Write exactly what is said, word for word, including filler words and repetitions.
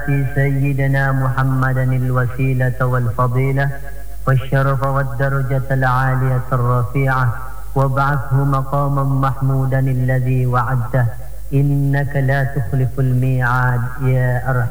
آت سيدنا محمدا الوسيلة والفضيلة والشرف والدرجة العالية الرفيعة وابعثه مقاما محمودا الذي وعدته إنك لا تخلف الميعاد يا أرحم